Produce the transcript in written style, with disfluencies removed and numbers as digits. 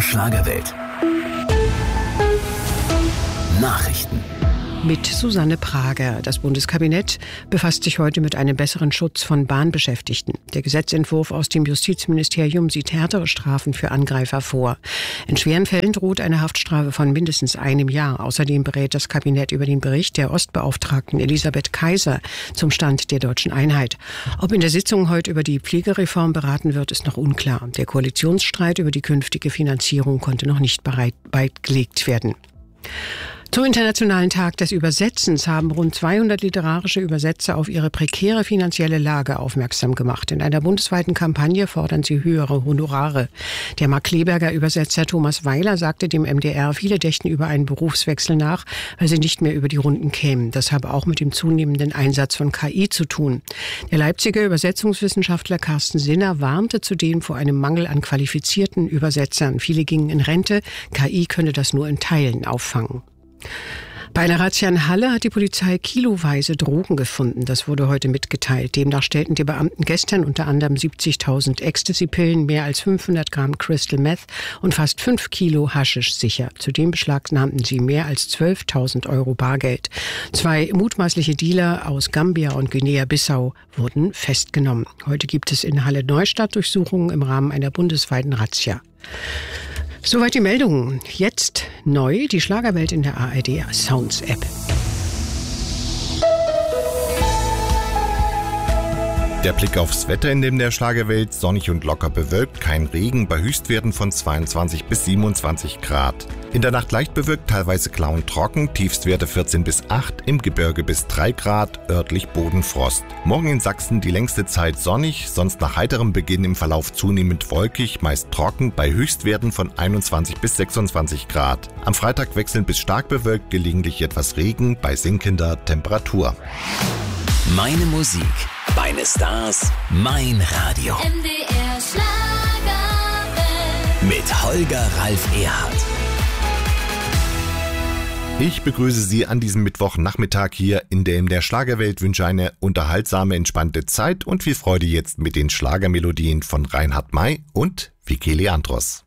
Schlagerwelt. Nachrichten. Mit Susanne Prager. Das Bundeskabinett befasst sich heute mit einem besseren Schutz von Bahnbeschäftigten. Der Gesetzentwurf aus dem Justizministerium sieht härtere Strafen für Angreifer vor. In schweren Fällen droht eine Haftstrafe von mindestens 1 Jahr. Außerdem berät das Kabinett über den Bericht der Ostbeauftragten Elisabeth Kaiser zum Stand der deutschen Einheit. Ob in der Sitzung heute über die Pflegereform beraten wird, ist noch unklar. Der Koalitionsstreit über die künftige Finanzierung konnte noch nicht beigelegt werden. Zum Internationalen Tag des Übersetzens haben rund 200 literarische Übersetzer auf ihre prekäre finanzielle Lage aufmerksam gemacht. In einer bundesweiten Kampagne fordern sie höhere Honorare. Der Markkleeberger Übersetzer Thomas Weiler sagte dem MDR, viele dächten über einen Berufswechsel nach, weil sie nicht mehr über die Runden kämen. Das habe auch mit dem zunehmenden Einsatz von KI zu tun. Der Leipziger Übersetzungswissenschaftler Carsten Sinner warnte zudem vor einem Mangel an qualifizierten Übersetzern. Viele gingen in Rente. KI könne das nur in Teilen auffangen. Bei einer Razzia in Halle hat die Polizei kiloweise Drogen gefunden. Das wurde heute mitgeteilt. Demnach stellten die Beamten gestern unter anderem 70.000 Ecstasy-Pillen, mehr als 500 Gramm Crystal Meth und fast 5 Kilo Haschisch sicher. Zudem beschlagnahmten sie mehr als 12.000 Euro Bargeld. 2 mutmaßliche Dealer aus Gambia und Guinea-Bissau wurden festgenommen. Heute gibt es in Halle-Neustadt Durchsuchungen im Rahmen einer bundesweiten Razzia. Soweit die Meldungen. Jetzt neu die Schlagerwelt in der ARD Sounds App. Der Blick aufs Wetter in der Schlagerwelt: sonnig und locker bewölkt, kein Regen, bei Höchstwerten von 22 bis 27 Grad. In der Nacht leicht bewölkt, teilweise klar und trocken, Tiefstwerte 14 bis 8, im Gebirge bis 3 Grad, örtlich Bodenfrost. Morgen in Sachsen die längste Zeit sonnig, sonst nach heiterem Beginn im Verlauf zunehmend wolkig, meist trocken, bei Höchstwerten von 21 bis 26 Grad. Am Freitag wechselnd bis stark bewölkt, gelegentlich etwas Regen, bei sinkender Temperatur. Meine Musik, meine Stars, mein Radio. MDR Schlagerwelt. Mit Holger Ralf Erhardt. Ich begrüße Sie an diesem Mittwochnachmittag hier in der MDR Schlagerwelt, wünsche eine unterhaltsame, entspannte Zeit und viel Freude jetzt mit den Schlagermelodien von Reinhard May und Vicky Leandros.